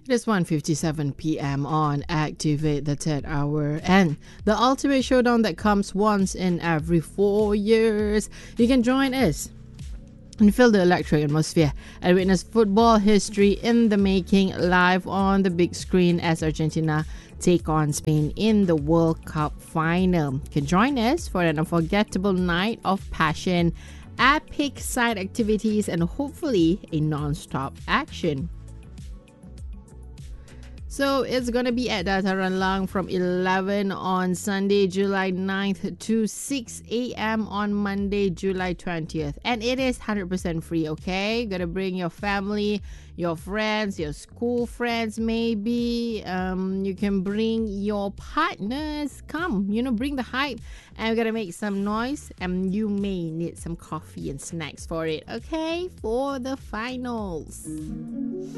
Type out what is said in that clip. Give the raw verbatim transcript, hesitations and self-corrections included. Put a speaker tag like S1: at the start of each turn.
S1: It is one fifty-seven p.m. on Activate the third Hour, and the ultimate showdown that comes once in every four years. You can join us and feel the electric atmosphere and witness football history in the making live on the big screen as Argentina take on Spain in the World Cup final. You can join us for an unforgettable night of passion, epic side activities, and hopefully a non-stop action. So it's going to be at Dataran Lang from eleven on Sunday, July ninth to six a.m. on Monday, July twentieth. And it is one hundred percent free, okay? Got to bring your family, your friends, your school friends maybe. Um, you can bring your partners. Come, you know, bring the hype. And we're going to make some noise. And you may need some coffee and snacks for it, okay? For the finals.